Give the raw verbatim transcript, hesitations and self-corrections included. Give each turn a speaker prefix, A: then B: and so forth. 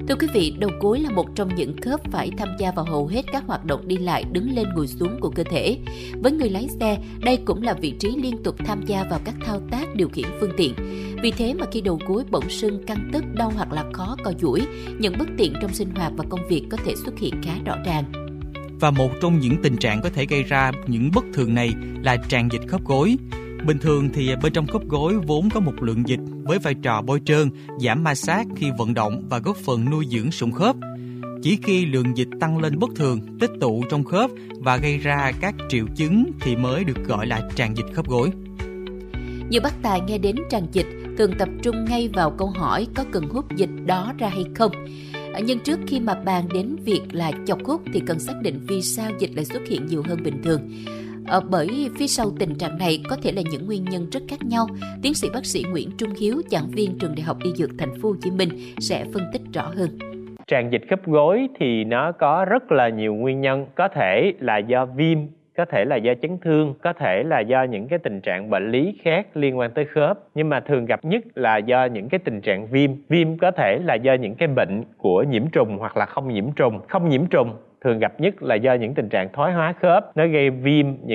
A: Thưa quý vị, đầu gối là một trong những khớp phải tham gia vào hầu hết các hoạt động đi lại, đứng lên ngồi xuống của cơ thể. Với người lái xe, đây cũng là vị trí liên tục tham gia vào các thao tác điều khiển phương tiện. Vì thế mà khi đầu gối bỗng sưng, căng tức, đau hoặc là khó co duỗi, những bất tiện trong sinh hoạt và công việc có thể xuất hiện khá rõ ràng.
B: Và một trong những tình trạng có thể gây ra những bất thường này là tràn dịch khớp gối. Bình thường thì bên trong khớp gối vốn có một lượng dịch với vai trò bôi trơn, giảm ma sát khi vận động và góp phần nuôi dưỡng sụn khớp. Chỉ khi lượng dịch tăng lên bất thường, tích tụ trong khớp và gây ra các triệu chứng thì mới được gọi là tràn dịch khớp gối.
A: Nhiều bác tài nghe đến tràn dịch thường tập trung ngay vào câu hỏi có cần hút dịch đó ra hay không. Nhưng trước khi mà bàn đến việc là chọc hút thì cần xác định vì sao dịch lại xuất hiện nhiều hơn bình thường. Ờ, bởi phía sau tình trạng này có thể là những nguyên nhân rất khác nhau. Tiến sĩ bác sĩ Nguyễn Trung Hiếu, giảng viên trường Đại học Y Dược Thành phố Hồ Chí Minh sẽ phân tích rõ hơn.
C: Tràn dịch khớp gối thì nó có rất là nhiều nguyên nhân, có thể là do viêm, có thể là do chấn thương, có thể là do những cái tình trạng bệnh lý khác liên quan tới khớp. Nhưng mà thường gặp nhất là do những cái tình trạng viêm. Viêm có thể là do những cái bệnh của nhiễm trùng hoặc là không nhiễm trùng. Không nhiễm trùng thường gặp nhất là do những tình trạng thoái hóa khớp, nó gây viêm những